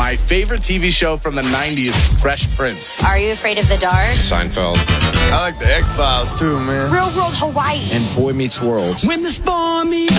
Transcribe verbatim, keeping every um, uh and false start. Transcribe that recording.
my favorite T V show from the nineties, Fresh Prince. Are you afraid of the dark? Seinfeld. I like the X-Files too, man. Real World Hawaii. And Boy Meets World. When the storm meets